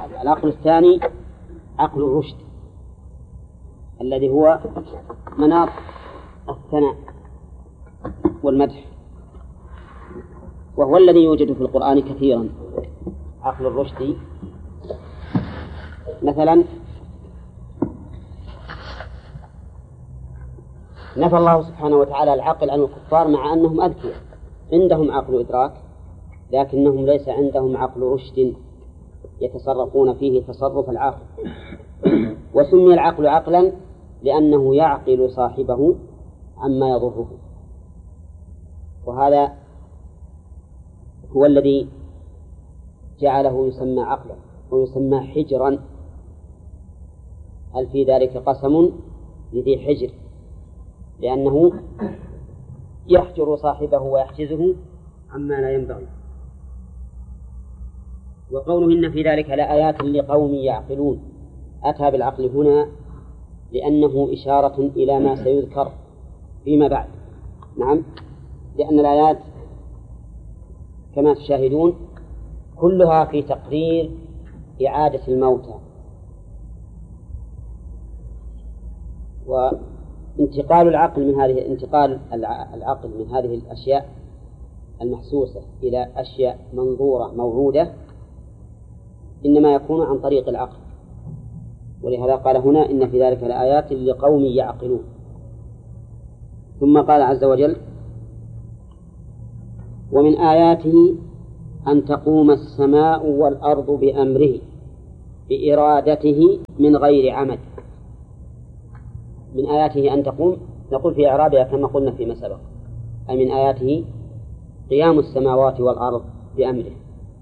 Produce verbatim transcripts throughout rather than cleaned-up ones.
العقل الثاني عقل الرشد الذي هو مناط الثناء والمدح، وهو الذي يوجد في القرآن كثيرا. عقل الرشد مثلا نفى الله سبحانه وتعالى العقل عن الكفار مع أنهم أذكياء عندهم عقل إدراك، لكنهم ليس عندهم عقل رشد يتصرفون فيه تصرف العاقل. وسمي العقل عقلا لأنه يعقل صاحبه عما يضره، وهذا هو الذي جعله يسمى عقلا ويسمى حجرا. هل في ذلك قسم لذي حجر؟ لأنه يحجر صاحبه ويحجزه عما لا ينبغي. وقوله إن في ذلك لآيات لقوم يعقلون، أتى بالعقل هنا لأنه إشارة إلى ما سيذكر فيما بعد. نعم، لأن الآيات كما تشاهدون كلها في تقرير إعادة الموتى وانتقال العقل من هذه انتقال العقل من هذه الأشياء المحسوسة إلى أشياء منظورة موعودة إنما يكون عن طريق العقل. ولهذا قال هنا إن في ذلك لآيات لقوم يعقلون. ثم قال عز وجل ومن آياته أن تقوم السماء والأرض بأمره بإرادته من غير عمد. من آياته أن تقوم، نقول في إعرابها كما قلنا فيما سبق، أي من آياته قيام السماوات والأرض بأمره.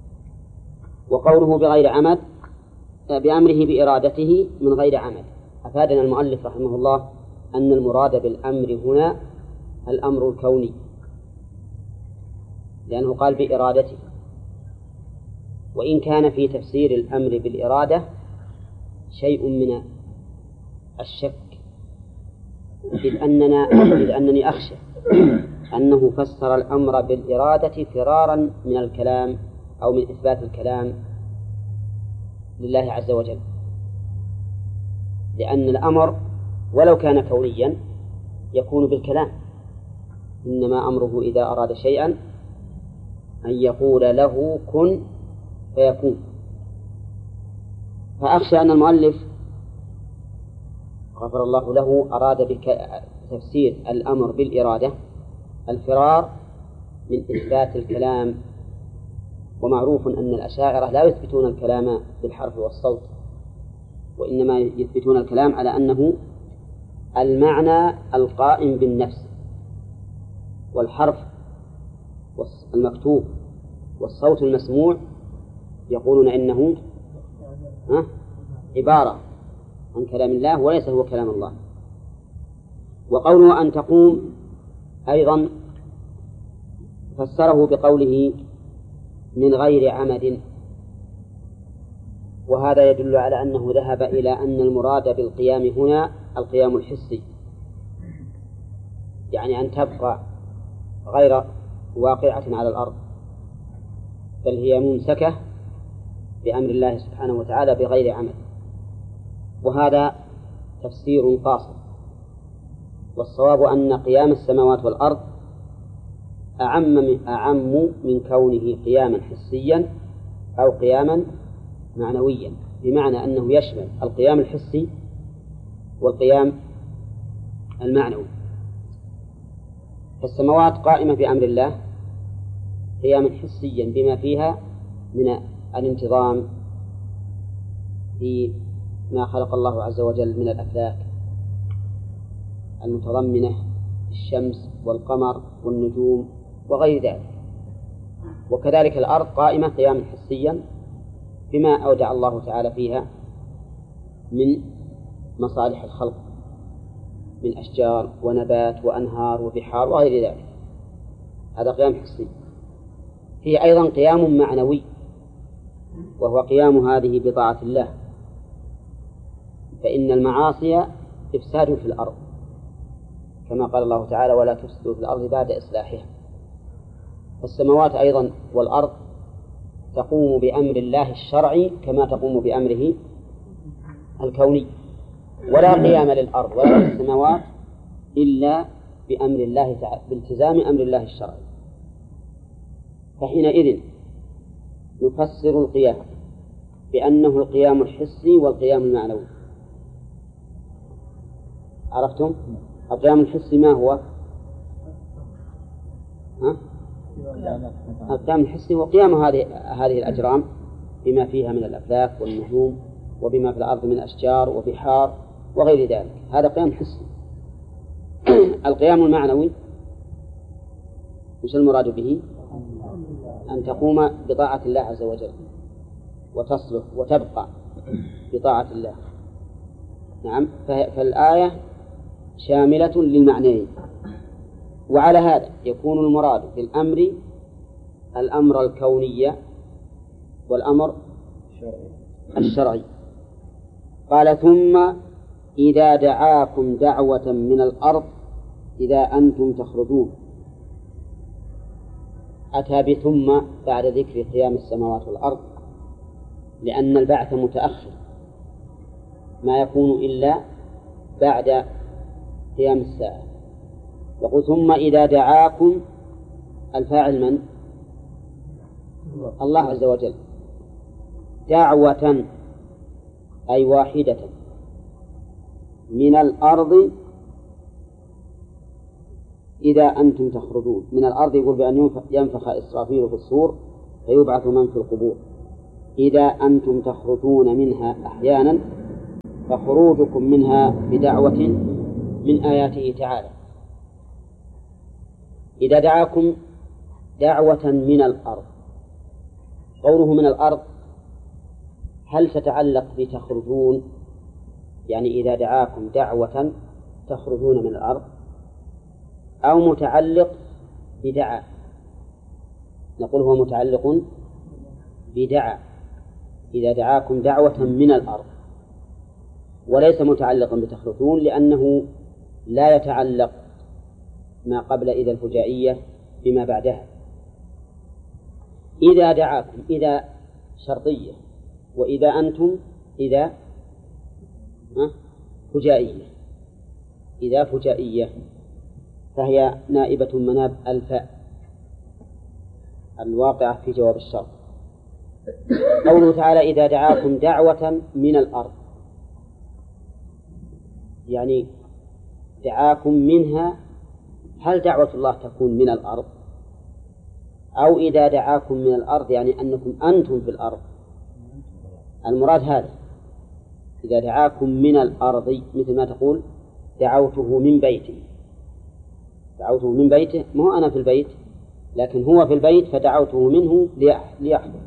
وقوله بغير عمد بأمره بإرادته من غير عمد، أفادنا المؤلف رحمه الله أن المراد بالأمر هنا الأمر الكوني، لأنه قال بإرادته. وإن كان في تفسير الأمر بالإرادة شيء من الشك، إذ أننا إذ أنني أخشى أنه فسر الأمر بالإرادة فرارا من الكلام أو من إثبات الكلام لله عز وجل، لأن الأمر ولو كان كونيا يكون بالكلام، إنما أمره إذا أراد شيئا أن يقول له كن فيكون. فأخشى أن المؤلف غفر الله له أراد بتفسير الأمر بالإرادة الفرار من إثبات الكلام. ومعروف أن الأشاعرة لا يثبتون الكلام بالحرف والصوت، وإنما يثبتون الكلام على أنه المعنى القائم بالنفس، والحرف المكتوب والصوت المسموع يقولون إنه عبارة عن كلام الله وليس هو كلام الله. وقوله أن تقوم أيضا فسره بقوله من غير عمد، وهذا يدل على أنه ذهب إلى أن المراد بالقيام هنا القيام الحسي، يعني أن تبقى غير واقعة على الأرض، بل هي ممسكة بأمر الله سبحانه وتعالى بغير عمد. وهذا تفسير قاصر، والصواب أن قيام السماوات والأرض أعم من, أعم من كونه قياما حسيا أو قياما معنويا، بمعنى أنه يشمل القيام الحسي والقيام المعنوي. فالسماوات قائمة بأمر الله قياما حسيا بما فيها من الانتظام في ما خلق الله عز وجل من الأفلاك المتضمنة الشمس والقمر والنجوم وغير ذلك. وكذلك الأرض قائمة قياما حسيا بما أودع الله تعالى فيها من مصالح الخلق من أشجار ونبات وأنهار وبحار وغير ذلك، هذا قيام حسي. فيه أيضا قيام معنوي، وهو قيام هذه بطاعة الله، فإن المعاصي إفساد في الأرض كما قال الله تعالى ولا تفسدوا في الأرض بعد إصلاحها. فالسماوات أيضا والأرض تقوم بأمر الله الشرعي كما تقوم بأمره الكوني، ولا قيام للأرض ولا للسماوات إلا بأمر الله تعالى، بالتزام أمر الله الشرعي. فحينئذ نفسر القيام بأنه القيام الحسي والقيام المعنوي. عرفتم؟ القيام الحسي ما هو؟ ها؟ القيام الحسي هو قيام هذه هذه الأجرام بما فيها من الأفلاك والنجوم وبما في الأرض من أشجار وبحار وغير ذلك، هذا قيام حسي. القيام المعنوي وش المراد به؟ أن تقوم بطاعة الله عز وجل وتصلح وتبقى بطاعة الله. نعم، فالآية شاملة للمعنيين. وعلى هذا يكون المراد في الأمر الأمر الكوني والأمر الشرعي. قال ثم إذا دعاكم دعوة من الأرض إذا أنتم تخرجون. أتى بثم بعد ذكر قيام السماوات والأرض لأن البعث متأخر، ما يكون إلا بعد قيام الساعة. يقول ثم إذا دعاكم، الفاعل من؟ الله عز وجل. دعوة أي واحدة من الأرض إذا أنتم تخرجون. من الأرض يقول بأن ينفخ إسرافيل في الصور فيبعث من في القبور. إذا أنتم تخرجون منها أحيانا، فخروجكم منها بدعوة من آياته تعالى. إذا دعاكم دعوة من الأرض، قوله من الأرض هل تتعلق بتخرجون؟ يعني إذا دعاكم دعوة تخرجون من الأرض، أو متعلق بدعا؟ نقول هو متعلق بدعا، إذا دعاكم دعوة من الأرض، وليس متعلقا بتخرجون، لأنه لا يتعلق ما قبل إذا الفجائية بما بعدها. إذا دعاكم إذا شرطية، وإذا أنتم إذا فجائية. إذا فجائية فهي نائبة مناب الفاء الواقعة في جواب الشرط. قوله تعالى إذا دعاكم دعوة من الأرض، يعني دعاكم منها. هل دعوة الله تكون من الأرض؟ أو إذا دعاكم من الأرض يعني أنكم أنتم في الأرض؟ المراد هذا. إذا دعاكم من الأرض مثل ما تقول دعوته من بيتي، دعوته من بيته، ما هو أنا في البيت، لكن هو في البيت فدعوته منه ليحضر.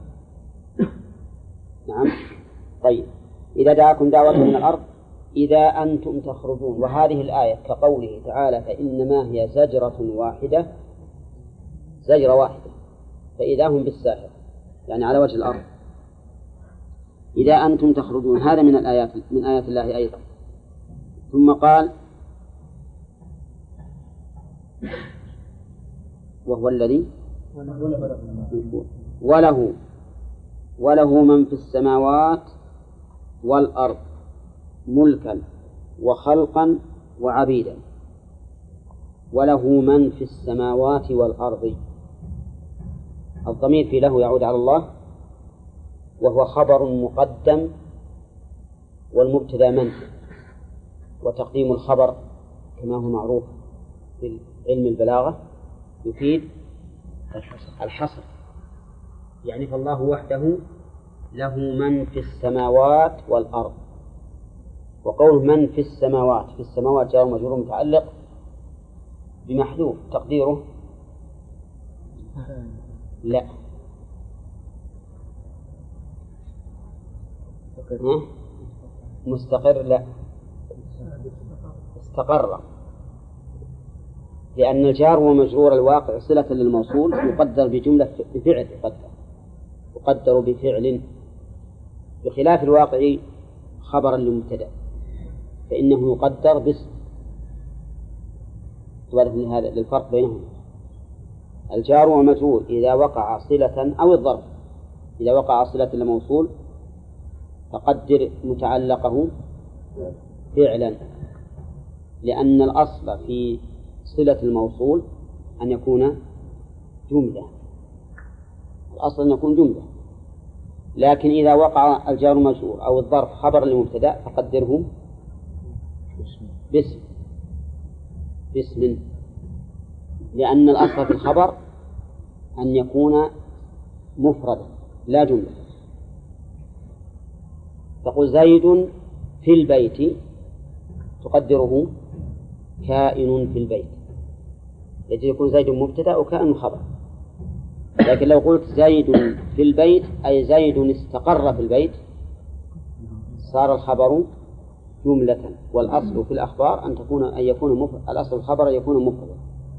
نعم. طيب إذا دعاكم دعوة من الأرض إذا أنتم تخرجون. وهذه الآية كقوله تعالى فإنما هي زجرة واحدة، زجرة واحدة فإذا هم بالساحر، يعني على وجه الأرض. إذا أنتم تخرجون هذا من الآيات من آيات الله أيضا. ثم قال وهو الذي وله وله من في السماوات والأرض ملكا وخلقا وعبيدا. وله من في السماوات والأرض، الضمير في له يعود على الله، وهو خبر مقدم والمبتدأ من، وتقديم الخبر كما هو معروف في علم البلاغة يفيد الحصر، يعني فالله وحده له من في السماوات والأرض. وقول من في السماوات، في السماوات جار ومجرور متعلق بمحذوف تقديره لا مستقر، لا استقر، لأن الجار ومجرور الواقع صلة للموصول يقدر بجملة بفعل، يقدر يقدر بفعل، بخلاف الواقع خبرا لمبتدأ فإنه يقدر باسم. هذا للفرق بينهم. الجار ومجرور إذا وقع صلة أو الظرف إذا وقع صلة الموصول فقدر متعلقه فعلا، لأن الأصل في صلة الموصول أن يكون جملة، الأصل أن يكون جملة، لكن إذا وقع الجار مجرور أو الظرف خبر لمبتدأ فقدره باسم باسم لأن الأصل في الخبر أن يكون مفردا لا جملة. تقول زيد في البيت تقدره كائن في البيت، يجب يكون زيد مبتدأ وكائن خبر. لكن لو قلت زيد في البيت أي زيد استقر في البيت صار الخبر جملة، والأصل في الأخبار أن تكون أن يكون مفرد، الأصل الخبر أن يكون مفردا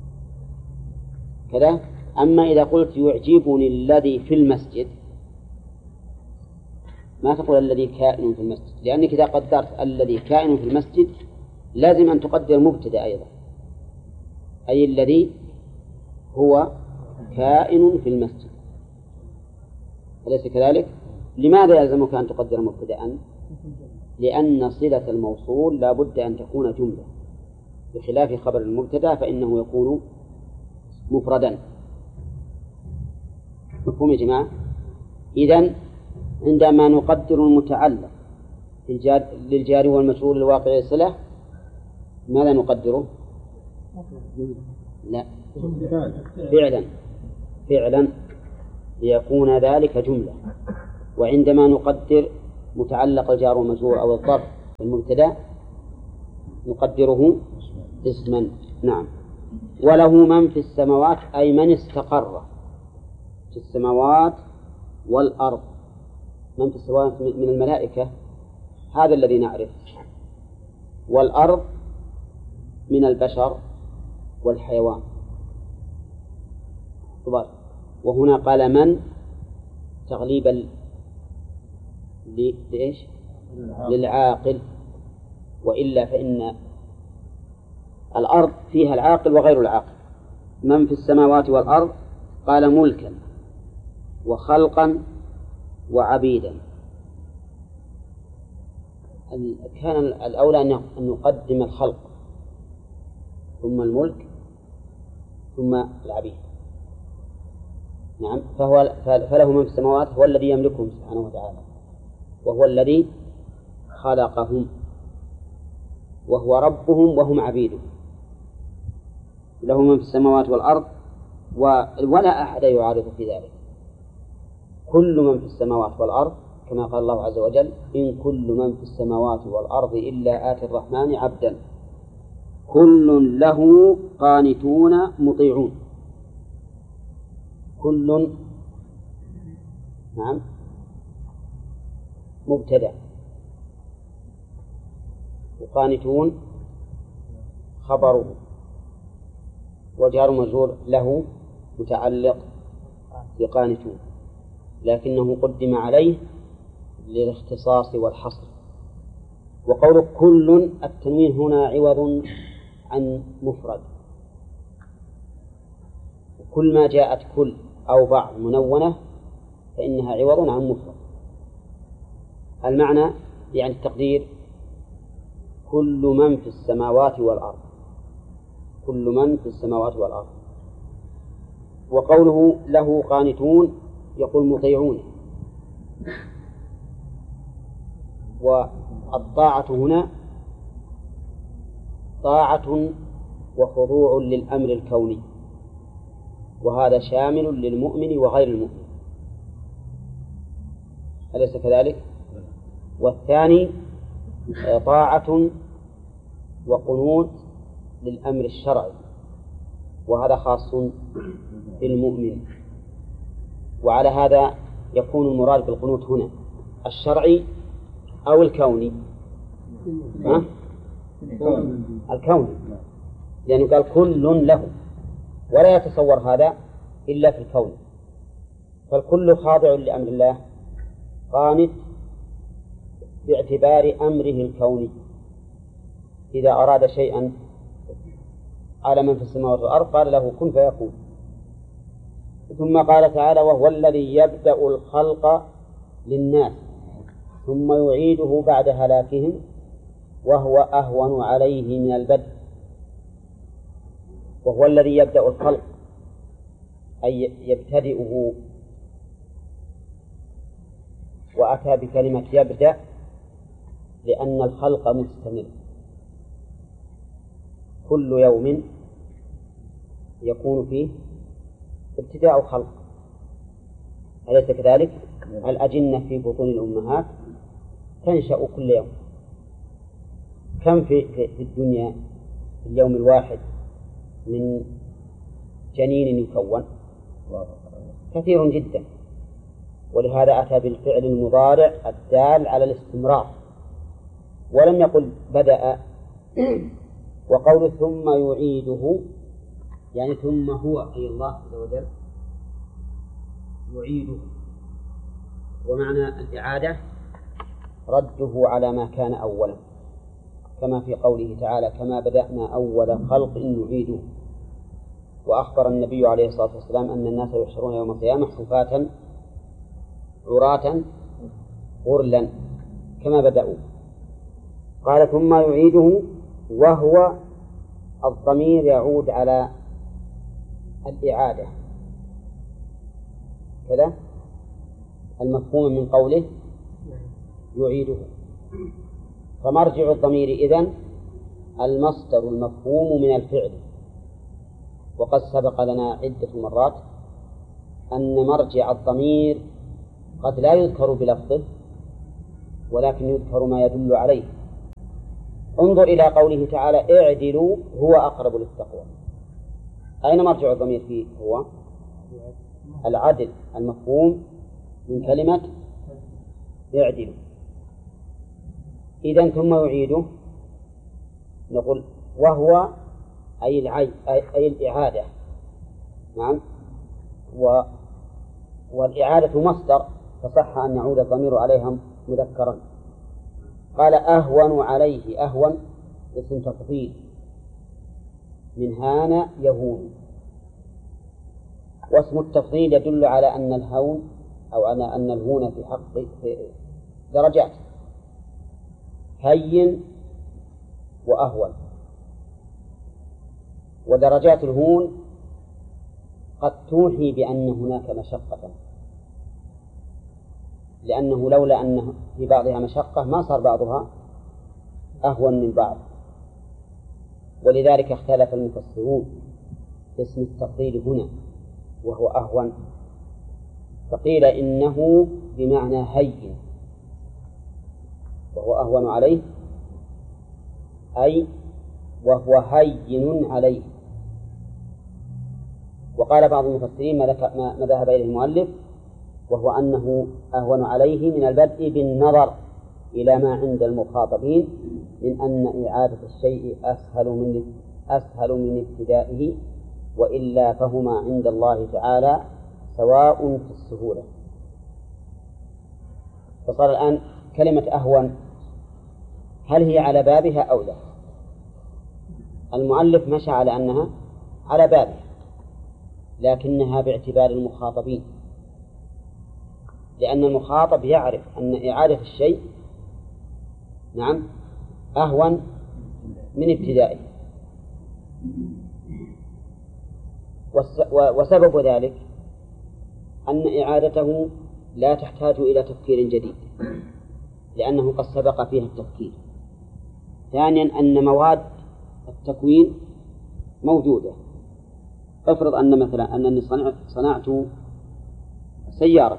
كذا. أما إذا قلت يعجبني الذي في المسجد ما تقول الذي كائن في المسجد، لأنك إذا قدرت الذي كائن في المسجد لازم أن تقدر مبتدأ أيضا، أي الذي هو كائن في المسجد، أليس كذلك؟ لماذا يلزمك أن تقدر مبتدأ؟ لأن صلة الموصول لا بد أن تكون جملة، بخلاف خبر المبتدأ فإنه يكون مفردا. مفهوم يا جماعة؟ إذن عندما نقدر المتعلق للجار والمجرور الواقع صلة ماذا نقدره؟ لا، فعلا فعلا ليكون ذلك جملة. وعندما نقدر متعلق الجار والمجرور أو الظرف المبتدأ نقدره اسما. نعم. وله من في السماوات أي من استقر في السماوات والأرض. من في السماوات من الملائكة هذا الذي نعرف، والأرض من البشر والحيوان. طبعا. وهنا قال من تغليبا لإيش؟ للعاقل، وإلا فإن الأرض فيها العاقل وغير العاقل. من في السماوات والأرض قال ملكا وخلقا وعبيدا. كان الأولى أن نقدم الخلق ثم الملك ثم العبيد. نعم. فهو فله من في السماوات هو الذي يملكهم سبحانه وتعالى، وهو الذي خلقهم، وهو ربهم وهم عبيده. له من في السماوات والأرض ولا أحد يعارض في ذلك. كل من في السماوات والأرض كما قال الله عز وجل إن كل من في السماوات والأرض إلا آتي الرحمن عبدا كل له قانتون مطيعون. كل نعم مبتدأ، وقانتون خبره، والجار مجرور له متعلق بقانتون، لكنه قدم عليه للاختصاص والحصر. وقول كل التنوين هنا عوض عن مفرد، كل ما جاءت كل أو بعض منونة فإنها عوض عن مفرد. المعنى يعني التقدير كل من في السماوات والأرض، كل من في السماوات والأرض. وقوله له قانتون يقول مطيعون. والطاعة هنا طاعة وخضوع للأمر الكوني، وهذا شامل للمؤمن وغير المؤمن، أليس كذلك؟ والثاني طاعة وقنوت للأمر الشرعي، وهذا خاص بالمؤمن. وعلى هذا يكون المراد بالقنوت هنا الشرعي أو الكوني؟ ها؟ الكوني، لأنه قال كل له، ولا يتصور هذا إلا في الكون. فالكل خاضع لأمر الله قانت باعتبار أمره الكوني. إذا أراد شيئا على من في السماوات والأرض قال له كن فيكون، ثم قال تعالى وهو الذي يبدأ الخلق للناس ثم يعيده بعد هلاكهم وهو أهون عليه من البدء. وهو الذي يبدأ الخلق أي يبتدئه، وأتى بكلمة يبدأ لأن الخلق مستمر، كل يوم يكون فيه ابتداء خلق، أليس كذلك؟ الأجنة في بطون الأمهات تنشأ كل يوم. كم في, في الدنيا في اليوم الواحد من جنين يكون؟ كثير جدا. ولهذا أتى بالفعل المضارع الدال على الاستمرار ولم يقل بدأ. وقول ثم يعيده يعني ثم هو أي الله عز وجل يعيده، ومعنى الإعادة رده على ما كان أولا، كما في قوله تعالى كما بدأنا أول خلق نعيده. وأخبر النبي عليه الصلاة والسلام أن الناس يحشرون يوم القيامة حفاة عراة غرلا كما بدأوا. قال ثم يعيده وهو الضمير يعود على الإعادة كذا المفهوم من قوله يعيده. فمرجع الضمير إذن المصدر المفهوم من الفعل. وقد سبق لنا عدة مرات أن مرجع الضمير قد لا يذكر بلفظه ولكن يذكر ما يدل عليه. انظر إلى قوله تعالى اعدلوا هو أقرب للتقوى. أين مرجع الضمير فيه؟ هو العدل المفهوم من كلمة اعدلوا. إذن ثم يعيده نقول وهو أي العي أي الإعادة. نعم. و والإعادة مصدر فصح أن يعود الضمير عليها مذكرا. قال أهون عليه، أهون اسم تفضيل من هان يهون، واسم التفضيل يدل على أن الهون أو على أن الهون في حق في درجات، هين وأهون. ودرجات الهون قد توحي بأن هناك مشقة، لأنه لولا أن في بعضها مشقة ما صار بعضها أهون من بعض. ولذلك اختلف المفسرون في اسم التفضيل هنا وهو أهون، فقيل إنه بمعنى هين وهو أهون عليه، أي وهو هين عليه. وقال بعض المفسرين ما ذهب إليه المؤلف وهو أنه أهون عليه من البدء بالنظر إلى ما عند المخاطبين من أن إعادة الشيء أسهل من أسهل من ابتدائه، وإلا فهما عند الله تعالى سواء في السهولة. فصار الآن كلمة أهون هل هي على بابها أو لا؟ المؤلف مشى على أنها على بابها لكنها باعتبار المخاطبين، لأن المخاطب يعرف أن إعادة الشيء نعم أهون من ابتدائه. وسبب ذلك أن إعادته لا تحتاج إلى تفكير جديد لأنه قد سبق فيها التفكير. ثانيا أن مواد التكوين موجودة. افرض أن مثلا أنني صنعت سيارة،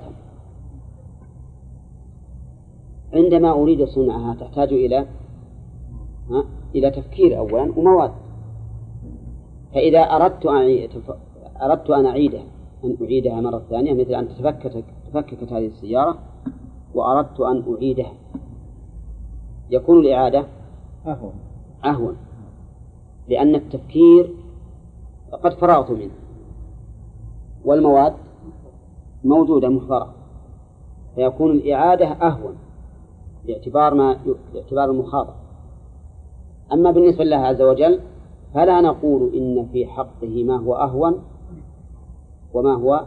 عندما أريد صنعها تحتاج إلى ها إلى تفكير أولا ومواد. فإذا أردت أن أردت أن أعيدها أن أعيدها مرة ثانية، مثل أن تفككت تفككت هذه السيارة وأردت أن أعيدها، يكون الإعادة أهون أهون لأن التفكير قد فرغت منه والمواد موجودة محضرة، فيكون الإعادة أهون باعتبار ما باعتبار المخاطب. أما بالنسبة لله عز وجل فلا نقول إن في حقه ما هو أهون وما هو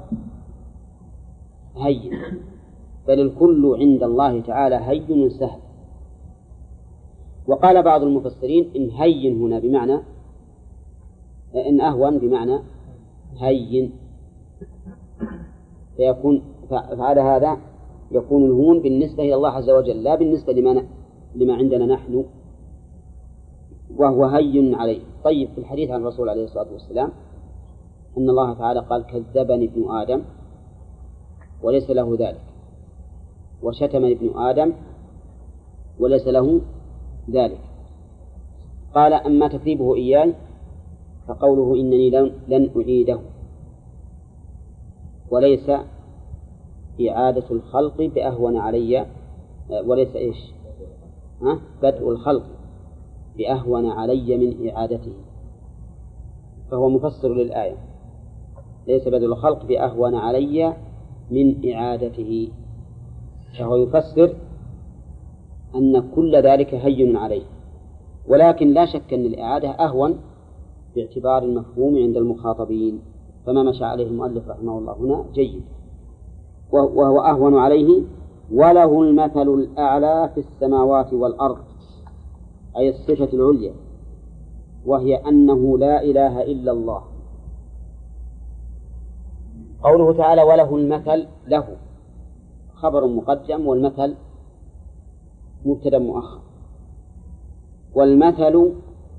هين، بل الكل عند الله تعالى هين سهل. وقال بعض المفسرين إن هين هنا بمعنى إن أهون بمعنى هين، فيكون فعلى هذا يكون الهون بالنسبة إلى الله عز وجل لا بالنسبة لما لما عندنا نحن، وهو هين عليه. طيب، في الحديث عن الرسول عليه الصلاة والسلام أن الله تعالى قال كذبني ابن آدم وليس له ذلك، وشتمني ابن آدم وليس له ذلك. قال أما تكذيبه إياي فقوله إنني لن أعيده، وليس إعادة الخلق بأهون علي، وليس إيش ها؟ بدء الخلق بأهون علي من إعادته، فهو مفسر للآية، ليس بدء الخلق بأهون علي من إعادته، فهو يفسر أن كل ذلك هين عليه، ولكن لا شك أن الإعادة أهون باعتبار المفهوم عند المخاطبين، فما مشى عليه المؤلف رحمه الله هنا جيد. وهو أهون عليه وله المثل الأعلى في السماوات والأرض، أي الصفة العليا، وهي أنه لا إله إلا الله. قوله تعالى وله المثل، له خبر مقدم والمثل مبتدأ مؤخر. والمثل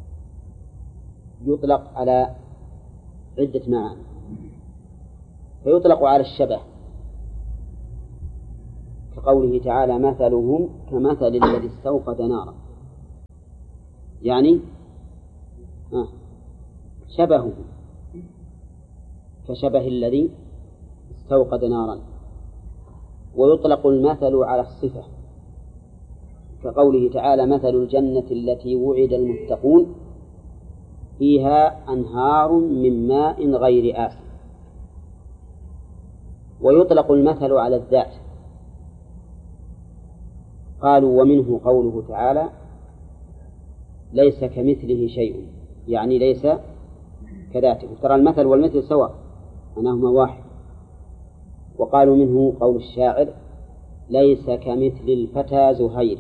يطلق على عدة معاني، فيطلق على الشبه كقوله تعالى مثلهم كمثل الذي استوقد نارا، يعني شبهه كشبه الذي استوقد نارا. ويطلق المثل على الصفة كقوله تعالى مثل الجنة التي وعد المتقون فيها أنهار من ماء غير آسن. ويطلق المثل على الذات، قالوا ومنه قوله تعالى ليس كمثله شيء، يعني ليس كذاته. ترى المثل والمثل سواء، معناهما واحد. وقالوا منه قول الشاعر ليس كمثل الفتى زهير.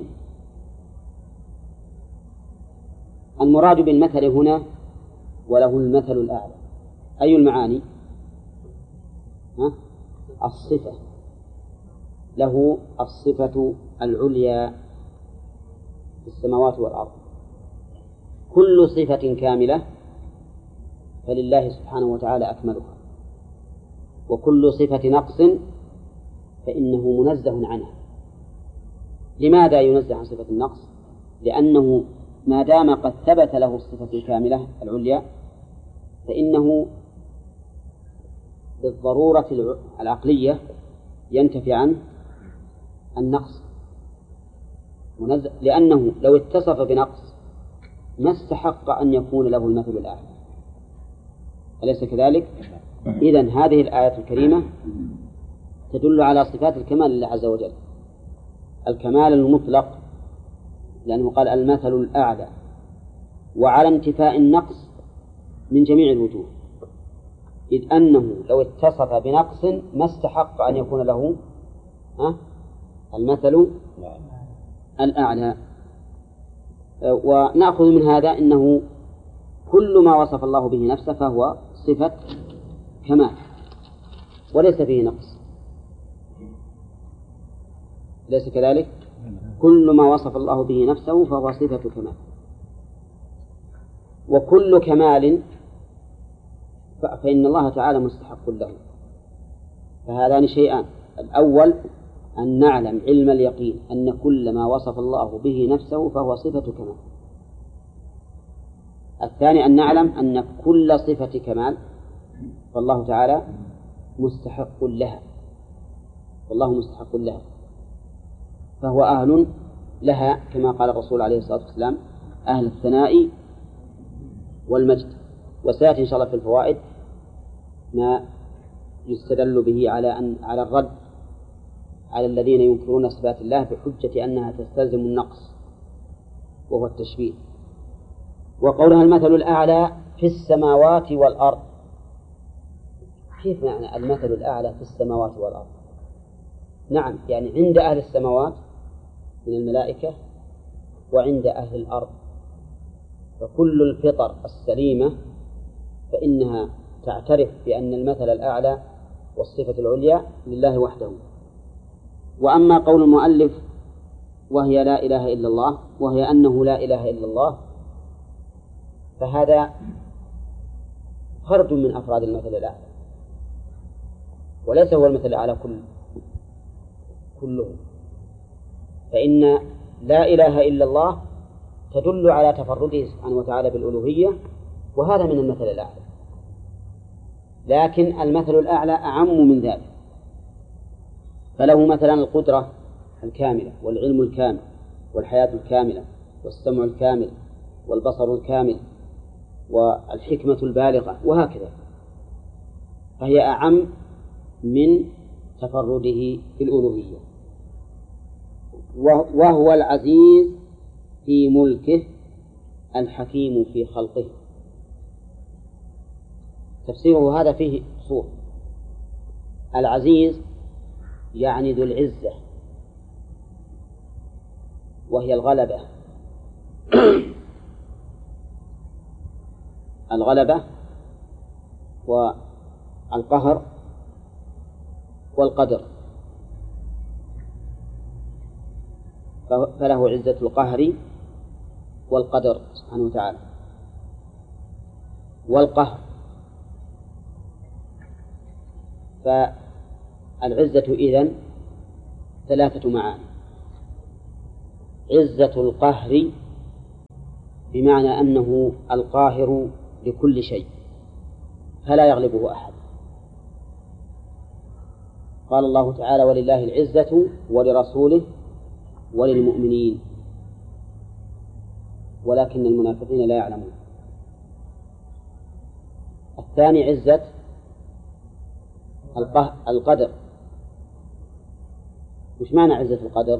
المراد بالمثل هنا وله المثل الأعلى، أي المعاني؟ ها؟ الصفة، له الصفة العليا في السماوات والأرض. كل صفة كاملة فلله سبحانه وتعالى أكملها، وكل صفة نقص فإنه منزه عنها. لماذا ينزه عن صفة النقص؟ لأنه ما دام قد ثبت له الصفة الكاملة العليا فإنه بالضرورة العقلية ينتفي عنه النقص، لأنه لو اتصف بنقص ما استحق أن يكون له المثل الأعلى، أليس كذلك؟ إذن هذه الآية الكريمة تدل على صفات الكمال لله عز وجل، الكمال المطلق، لأنه قال المثل الأعلى، وعلى انتفاء النقص من جميع الوجوه، إذ أنه لو اتصف بنقص ما استحق أن يكون له المثل الأعلى. ونأخذ من هذا أنه كل ما وصف الله به نفسه فهو صفة كمال وليس فيه نقص، ليس كذلك؟ كل ما وصف الله به نفسه فهو صفة كمال، وكل كمال فإن الله تعالى مستحق له. فهذان شيئان: الأول أن نعلم علم اليقين أن كل ما وصف الله به نفسه فهو صفة كمال. الثاني أن نعلم أن كل صفة كمال فالله تعالى مستحق لها، والله مستحق لها، فهو أهل لها، كما قال الرسول عليه الصلاة والسلام أهل الثناء والمجد. وسيأتي إن شاء الله في الفوائد ما يستدل به على أن على الرد على الذين ينكرون صفات الله بحجة أنها تستلزم النقص وهو التشبيه. وقولها المثل الأعلى في السماوات والأرض، كيف معنى المثل الأعلى في السماوات والأرض؟ نعم، يعني عند أهل السماوات من الملائكة وعند أهل الأرض، فكل الفطر السليمة فإنها تعترف بأن المثل الأعلى والصفة العليا لله وحده. وأما قول المؤلف وهي لا إله إلا الله، وهي أنه لا إله إلا الله، فهذا فرد من أفراد المثل الأعلى، وليس هو المثل الأعلى كل كله، فإن لا إله إلا الله تدل على تفرده سبحانه وتعالى بالألوهية، وهذا من المثل الأعلى. لكن المثل الأعلى أعم من ذلك، فله مثلا القدرة الكاملة والعلم الكامل والحياة الكاملة والسمع الكامل والبصر الكامل والحكمة البالغة وهكذا، فهي أعم من تفرده في الألوهية. وهو العزيز في ملكه الحكيم في خلقه. تفسيره هذا فيه صور. العزيز يعني ذو العزة، وهي الغلبة الغلبة والقهر والقدر، فله عزة القهر والقدر سبحانه وتعالى. والقهر، فالعزة إذن ثلاثة معاني: عزة القهر بمعنى أنه القاهر لكل شيء فلا يغلبه أحد. قال الله تعالى: ولله العزة ولرسوله وللمؤمنين ولكن المنافقين لا يعلمون. الثاني عزة القدر. مش معنى عزة القدر؟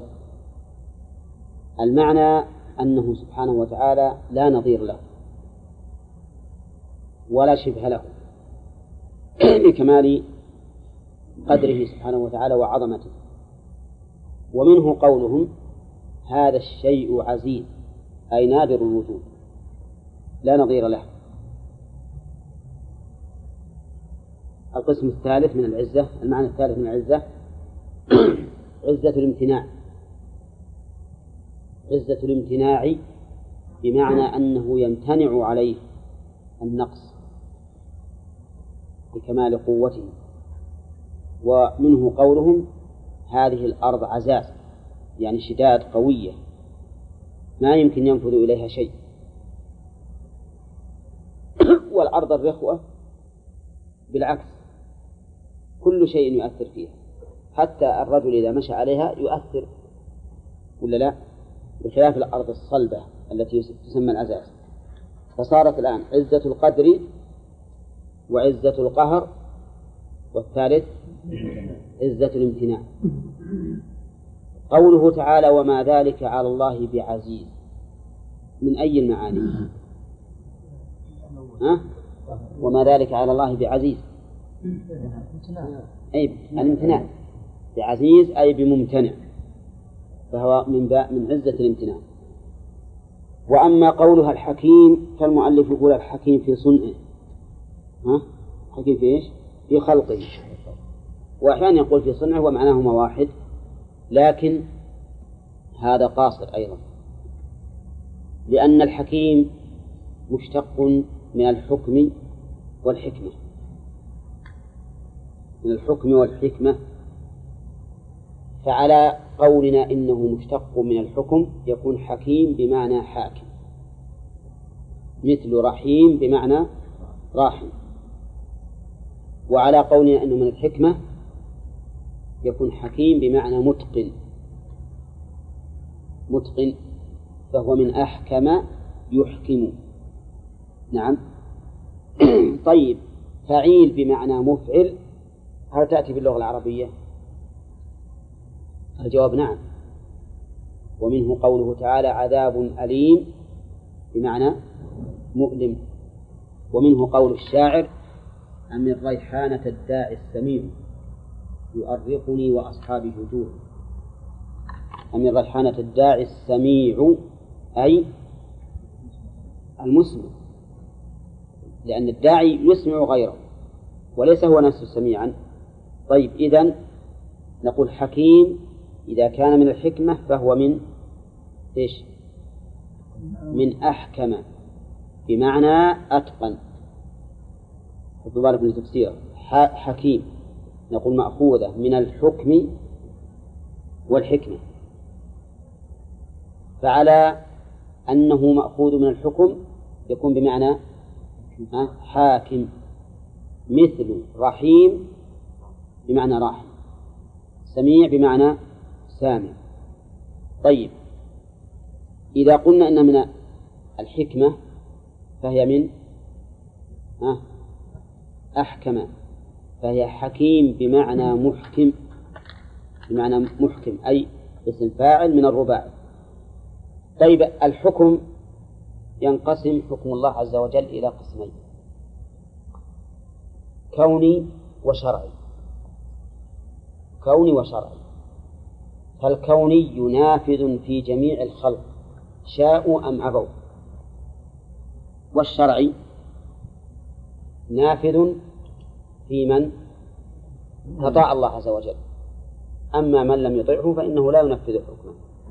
المعنى أنه سبحانه وتعالى لا نظير له ولا شبه له لكمال قدره سبحانه وتعالى وعظمته. ومنه قولهم: هذا الشيء عزيز، أي نادر الوجود لا نظير له. القسم الثالث من العزة، المعنى الثالث من العزة عزة الامتناع. عزة الامتناع بمعنى أنه يمتنع عليه النقص بكمال قوته. ومنه قولهم: هذه الأرض عزاز، يعني شداد قوية ما يمكن ينفذ إليها شيء. والأرض الرخوة بالعكس، كل شيء يؤثر فيها، حتى الرجل إذا مشى عليها يؤثر ولا لا، بخلاف الأرض الصلبة التي تسمى العزاز. فصارت الآن عزة القدر وعزة القهر، والثالث عزة الامتناع. قوله تعالى: وما ذلك على الله بعزيز، من أي المعاني؟ ها؟ وما ذلك على الله بعزيز، أي الامتناع. بعزيز أي بممتنع، فهو من باء من عزة الامتناع. وأما قولها الحكيم فالمؤلف يقول الحكيم في صنعه. ها؟ حكيم في إيش؟ في خلقه. وأحيانا يقول في صنعه ومعناهما واحد، لكن هذا قاصر أيضا، لأن الحكيم مشتق من الحكم والحكمة، من الحكم والحكمة. فعلى قولنا إنه مشتق من الحكم يكون حكيم بمعنى حاكم، مثل رحيم بمعنى راحم. وعلى قولنا إنه من الحكمة يكون حكيم بمعنى متقن، متقن، فهو من أحكم يحكم. نعم. طيب، فعيل بمعنى مفعل هل تأتي في اللغة العربية؟ الجواب نعم. ومنه قوله تعالى: عذاب أليم بمعنى مؤلم. ومنه قول الشاعر: أم الريحانة الداعي السميع يؤرقني وأصحابي هجور. أم الريحانة الداعي السميع أي المسمع، لأن الداعي يسمع غيره وليس هو نفسه سميعا. طيب إذن نقول حكيم إذا كان من الحكمة فهو من إيش؟ من أحكم بمعنى أتقن. خذوا بالكم من تفسيره. حكيم نقول مأخوذة من الحكم والحكمة، فعلى أنه مأخوذ من الحكم يكون بمعنى حاكم، مثل رحيم بمعنى راحم، سميع بمعنى سامع. طيب إذا قلنا إن من الحكمة فهي من أحكم، فهي حكيم بمعنى محكم، بمعنى محكم أي اسم فاعل من الرباعي. طيب الحكم ينقسم حكم الله عز وجل إلى قسمين: كوني وشرعي. كوني وشرعي، فالكوني نافذ في جميع الخلق شاءوا أم أبوا، والشرعي نافذ في من أطاع الله عز وجل، أما من لم يطعه فإنه لا ينفذ حكمه.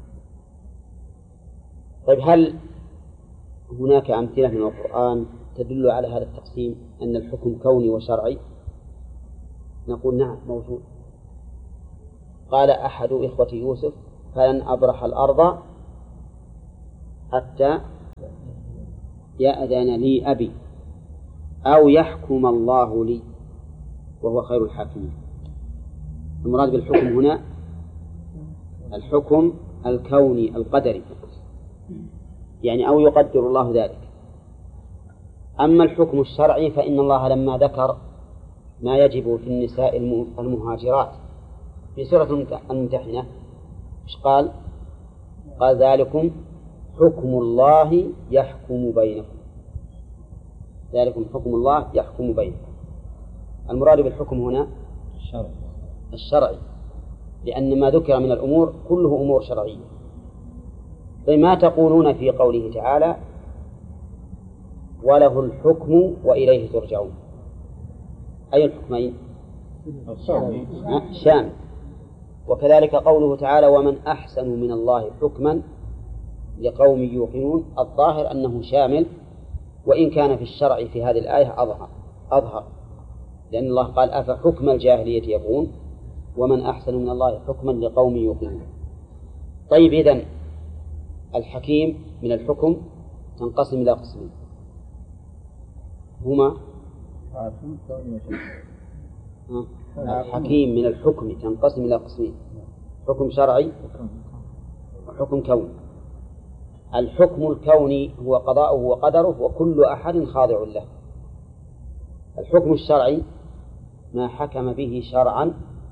طيب هل هناك أمثلة من القرآن تدل على هذا التقسيم أن الحكم كوني وشرعي؟ نقول نعم موجود. قال أحد إخوة يوسف: فلن أبرح الأرض حتى يأذن لي أبي أو يحكم الله لي وهو خير الحاكمين. المراد بالحكم هنا الحكم الكوني القدري، يعني أو يقدر الله ذلك. أما الحكم الشرعي فإن الله لما ذكر ما يجب في النساء المهاجرات في سورة الممتحنة إيش قال؟ قال: ذلكم حكم الله يحكم بينكم. ذلكم حكم الله يحكم بينكم. المراد بالحكم هنا الشرعي الشرعي لأن ما ذكر من الأمور كله أمور شرعية. فما تقولون في قوله تعالى: وله الحكم وإليه ترجعون؟ أي الحكمين؟ شامل. وكذلك قوله تعالى: ومن أحسن من الله حكما لقوم يوقنون. الظاهر أنه شامل، وإن كان في الشرع في هذه الآية أظهر أظهر لأن الله قال: أفحكم الجاهلية يبغون ومن أحسن من الله حكما لقوم يوقنون. طيب إذن الحكيم من الحكم تنقسم إلى قسمين هما: الحكيم من الحكم تنقسم إلى قسمين: حكم شرعي وحكم كوني. الحكم الكوني هو قضاؤه وقدره وكل أحد خاضع له. الحكم الشرعي ما حكم به شرعا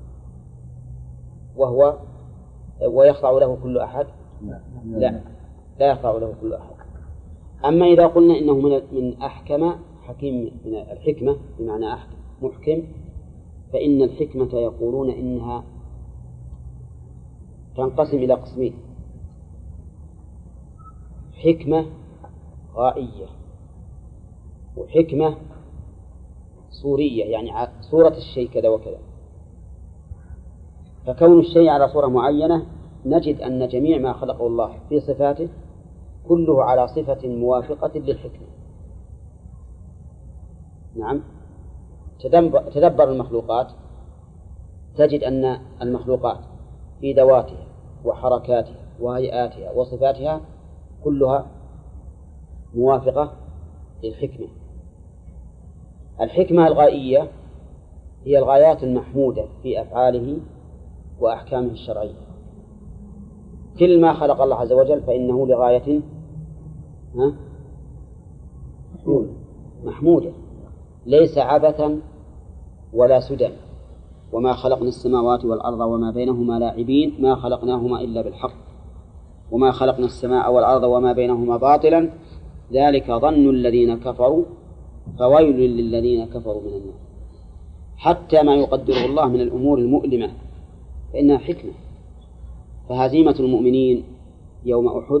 وهو ويخضع له كل أحد؟ لا لا يخضع له كل أحد. أما إذا قلنا إنه من من أحكم، حكيم من الحكمة بمعنى أحكم محكم، فإن الحكمة يقولون إنها تنقسم إلى قسمين: حكمة غائية وحكمة صورية، يعني صورة الشيء كذا وكذا. فكون الشيء على صورة معينة نجد أن جميع ما خلقه الله في صفاته كله على صفة موافقة للحكمة. نعم. تدبر المخلوقات تجد أن المخلوقات في ذواتها وحركاتها وهيئاتها وصفاتها كلها موافقة للحكمة. الحكمة الغائية هي الغايات المحمودة في أفعاله وأحكامه الشرعية. كل ما خلق الله عز وجل فإنه لغاية محمودة، ليس عبثا ولا سدى. وما خلقنا السماوات والأرض وما بينهما لاعبين ما خلقناهما إلا بالحق وما خلقنا السماء والأرض وما بينهما باطلا ذلك ظن الذين كفروا فويل للذين كفروا من النار. حتى ما يقدره الله من الأمور المؤلمة فإنها حكمة. فهزيمة المؤمنين يوم أحد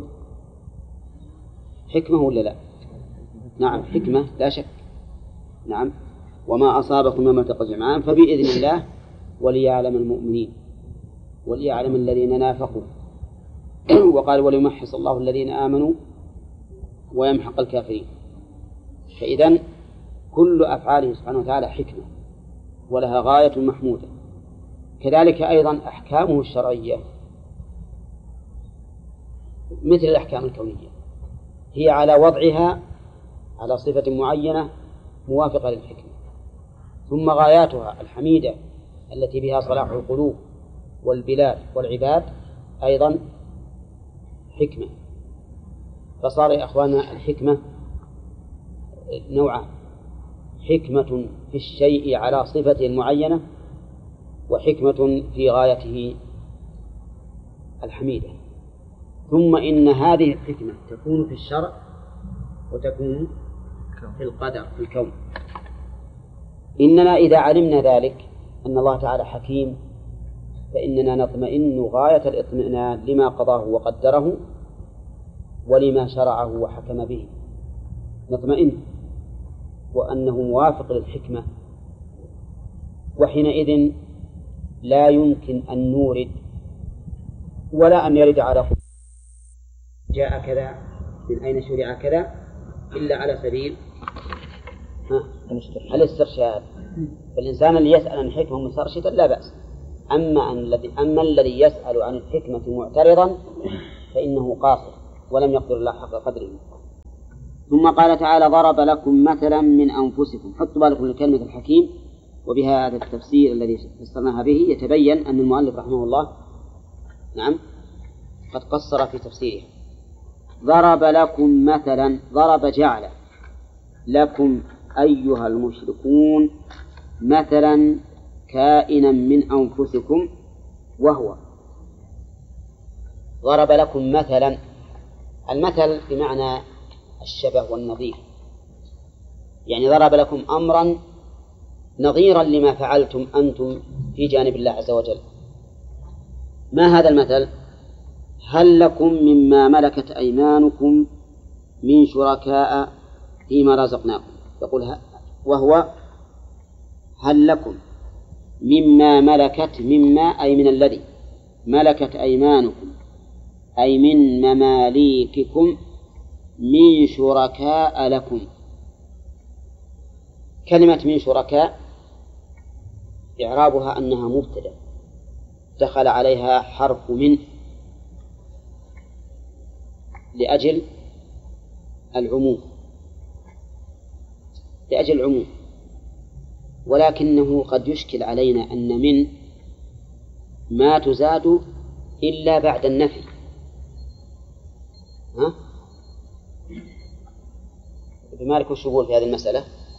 حكمة ولا لا؟ نعم حكمة لا شك. نعم. وما أصابكم يوم التقى الجمعان فبإذن الله وليعلم المؤمنين وليعلم الذين نافقوا وقال وليمحص الله الذين آمنوا ويمحق الكافرين. فإذن كل أفعاله سبحانه وتعالى حكمة ولها غاية محمودة. كذلك أيضا أحكامه الشرعية مثل الأحكام الكونية هي على وضعها على صفة معينة موافقة للحكمة. ثم غاياتها الحميدة التي بها صلاح القلوب والبلاد والعباد أيضا حكمة. فصار يا أخوانا الحكمة نوعان: حكمة في الشيء على صفة معينة، وحكمة في غايته الحميدة. ثم إن هذه الحكمة تكون في الشرع وتكون في القدر في الكون. إننا إذا علمنا ذلك أن الله تعالى حكيم فإننا نطمئن غاية الاطمئنان لما قضاه وقدره ولما شرعه وحكم به، نطمئن وأنه موافق للحكمة. وحينئذ لا يمكن أن نورد ولا أن يرد على جاء كذا من أين شرع كذا إلا على سبيل الاسترشاد. فالإنسان اللي يسأل عن الحكمة مسترشدا لا بأس. أما الذي أما الذي يسأل عن الحكمة معترضا فإنه قاصر ولم يقدر الله حق قدره. ثم قال تعالى: ضرب لكم مثلا من أنفسكم. حطوا بالكم لكلمة الحكيم، وبهذا التفسير الذي فسرناها به يتبين أن المؤلف رحمه الله نعم قد قصر في تفسيره. ضرب لكم مثلا، ضرب جعل لكم أيها المشركون مثلا كائنا من أنفسكم، وهو ضرب لكم مثلا. المثل بمعنى الشبه والنظير، يعني ضرب لكم أمرا نظيرا لما فعلتم أنتم في جانب الله عز وجل. ما هذا المثل؟ هل لكم مما ملكت أيمانكم من شركاء فيما رزقناكم. يقول وهو هل لكم مما ملكت، مما أي من الذي ملكت أيمانكم أي من مماليككم من شركاء لكم. كلمة من شركاء إعرابها أنها مبتدأ دخل عليها حرف من لأجل العموم لأجل العموم ولكنه قد يشكل علينا أن من ما تزاد إلا بعد النفي. ها؟ بمالك الشغول في هذه المسألة.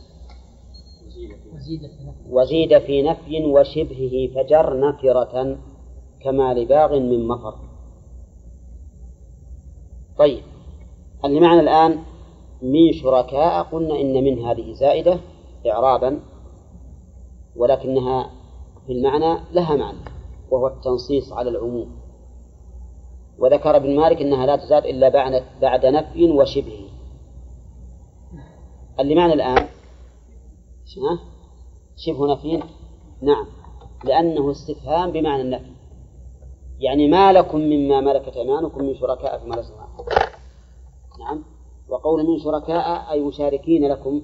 وزيد في نفي وشبهه فجر نكرة كما لباغ من مطر. طيب اللي معنا الآن من شركاء، قلنا إن من هذه زائدة إعرابا ولكنها في المعنى لها معنى وهو التنصيص على العموم. وذكر ابن مالك إنها لا تزاد إلا بعد, بعد نفي وشبهه. اللي معنا الآن شبه نفي، نعم، لأنه استفهام بمعنى النفي، يعني ما لكم مما ملكت أيمانكم من شركاء فيما رزقناكم. نعم. وقول من شركاء أي مشاركين لكم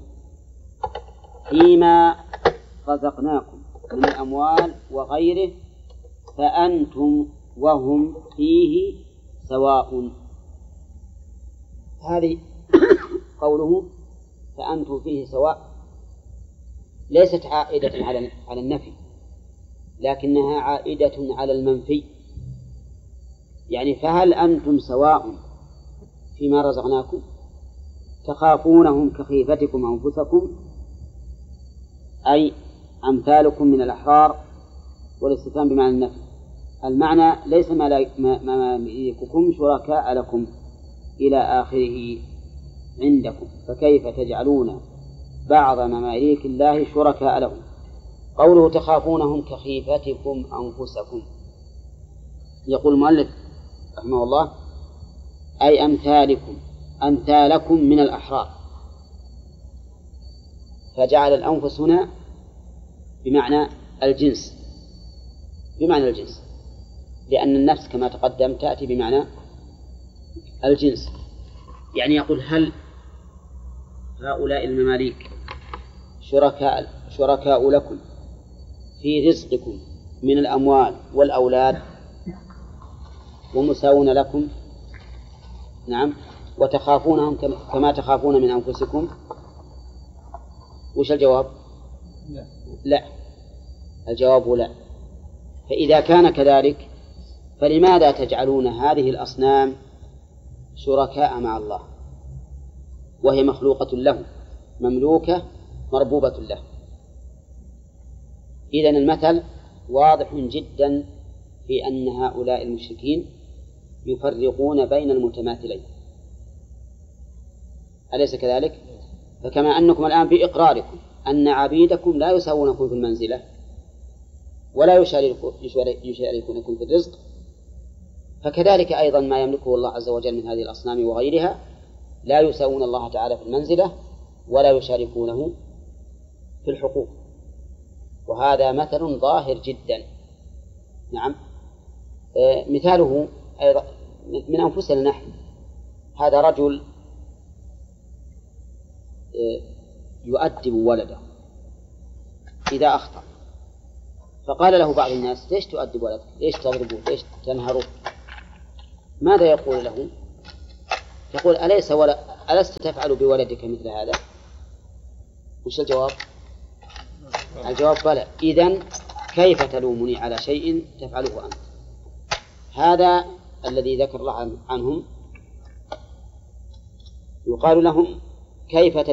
فيما رزقناكم من الأموال وغيره فأنتم وهم فيه سواء. هذه قوله فأنتم فيه سواء ليست عائدة على على النفي، لكنها عائدة على المنفي. يعني فهل أنتم سواء فيما رزقناكم تخافونهم كخيفتكم أنفسكم أي أمثالكم من الأحرار، والاستفهام بمعنى النفي. المعنى ليس مماليككم شركاء لكم إلى آخره عندكم، فكيف تجعلون بعض مماليك الله شركاء لهم. قوله تخافونهم كخيفتكم أنفسكم، يقول المؤلف رحمه الله أي أمثالكم أمثالكم من الأحرار، فجعل الأنفس هنا بمعنى الجنس بمعنى الجنس لأن النفس كما تقدم تأتي بمعنى الجنس. يعني يقول هل هؤلاء المماليك شركاء شركاء لكم في رزقكم من الأموال والأولاد ومساوون لكم؟ نعم. وتخافونهم كما تخافون من أنفسكم؟ وش الجواب؟ لا, لا. الجواب لا. فإذا كان كذلك فلماذا تجعلون هذه الأصنام شركاء مع الله وهي مخلوقة له مملوكة مربوبة له؟ إذن المثل واضح جدا في أن هؤلاء المشركين يفرقون بين المتماثلين، أليس كذلك؟ فكما أنكم الآن بإقراركم أن عبيدكم لا يساوونكم في المنزلة ولا يشاركونكم في الرزق، فكذلك أيضا ما يملكه الله عز وجل من هذه الأصنام وغيرها لا يساوون الله تعالى في المنزلة ولا يشاركونه في الحقوق. وهذا مثل ظاهر جدا. نعم. آه مثاله أيضا من أنفسنا نحن. هذا رجل آه يؤدب ولده إذا أخطأ، فقال له بعض الناس ليش تؤدب ولدك؟ ليش تضربه؟ ليش تنهره؟ ماذا يقول له؟ يقول أليس ولا ألست تفعل بولدك مثل هذا؟ وش الجواب؟ الجواب بلى. إذن كيف تلومني على شيء تفعله أنت؟ هذا الذي ذكر الله عنهم يقال لهم كيف